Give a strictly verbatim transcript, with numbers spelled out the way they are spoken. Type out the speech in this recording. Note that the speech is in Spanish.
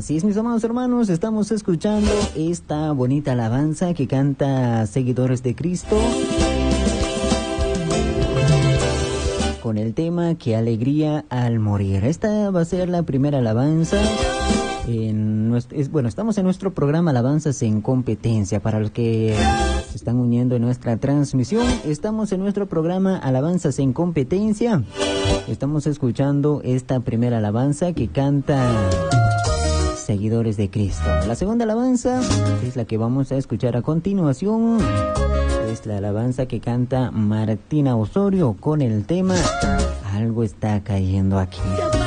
Así es, mis amados hermanos, estamos escuchando esta bonita alabanza que canta Seguidores de Cristo con el tema Qué alegría al morir. Esta va a ser la primera alabanza. En nuestro, es, bueno, estamos en nuestro programa Alabanzas en Competencia. Para los que se están uniendo en nuestra transmisión, estamos en nuestro programa Alabanzas en Competencia. Estamos escuchando esta primera alabanza que canta Seguidores de Cristo. La segunda alabanza es la que vamos a escuchar a continuación. Es la alabanza que canta Martina Osorio con el tema Algo está cayendo aquí.